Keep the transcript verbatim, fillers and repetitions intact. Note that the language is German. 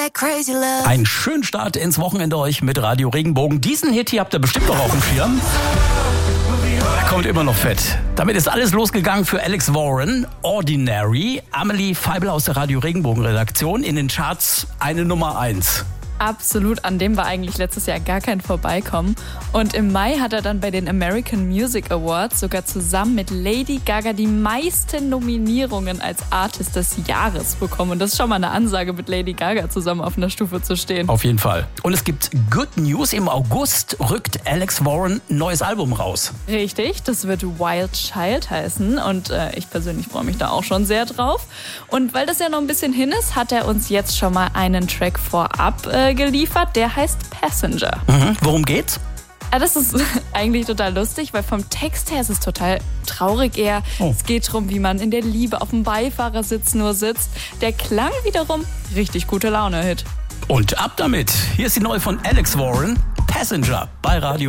Einen schönen Start ins Wochenende euch mit Radio Regenbogen. Diesen Hit hier habt ihr bestimmt noch auf dem Schirm. Da kommt immer noch fett. Damit ist alles losgegangen für Alex Warren, Ordinary. Amelie Feibel aus der Radio Regenbogen Redaktion, in den Charts eine Nummer eins. Absolut, an dem war eigentlich letztes Jahr gar kein Vorbeikommen. Und im Mai hat er dann bei den American Music Awards sogar zusammen mit Lady Gaga die meisten Nominierungen als Artist des Jahres bekommen. Und das ist schon mal eine Ansage, mit Lady Gaga zusammen auf einer Stufe zu stehen. Auf jeden Fall. Und es gibt Good News. Im August rückt Alex Warren ein neues Album raus. Richtig, das wird Wild Child heißen. Und äh, ich persönlich freue mich da auch schon sehr drauf. Und weil das ja noch ein bisschen hin ist, hat er uns jetzt schon mal einen Track vorab äh, geliefert, der heißt Passenger. Mhm. Worum geht's? Ja, das ist eigentlich total lustig, weil vom Text her ist es total traurig eher. Oh. Es geht darum, wie man in der Liebe auf dem Beifahrersitz nur sitzt. Der Klang wiederum, richtig gute Laune-Hit. Und ab damit. Hier ist die neue von Alex Warren, Passenger bei Radio